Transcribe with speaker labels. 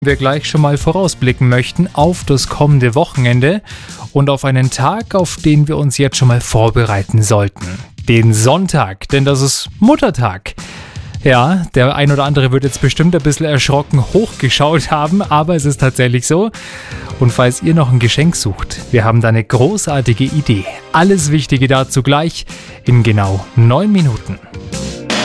Speaker 1: Wir gleich schon mal vorausblicken möchten auf das kommende Wochenende und auf einen Tag, auf den wir uns jetzt schon mal vorbereiten sollten. Den Sonntag, denn das ist Muttertag. Ja, der ein oder andere wird jetzt bestimmt ein bisschen erschrocken hochgeschaut haben, aber es ist tatsächlich so. Und falls ihr noch ein Geschenk sucht, wir haben da eine großartige Idee. Alles Wichtige dazu gleich in genau 9 Minuten.